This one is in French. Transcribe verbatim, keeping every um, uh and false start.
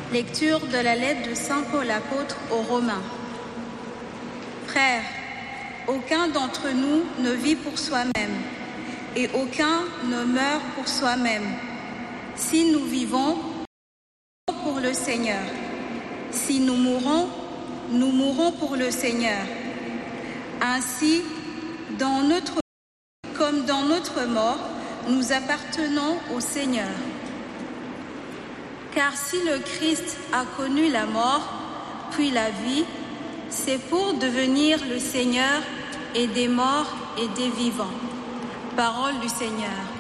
Lecture de la lettre de Saint Paul apôtre aux Romains. Frères, aucun d'entre nous ne vit pour soi-même et aucun ne meurt pour soi-même. Si nous vivons, pour le Seigneur. Si nous mourons, nous mourons pour le Seigneur. Ainsi, dans notre vie comme dans notre mort, nous appartenons au Seigneur. Car si le Christ a connu la mort, puis la vie, c'est pour devenir le Seigneur et des morts et des vivants. Parole du Seigneur.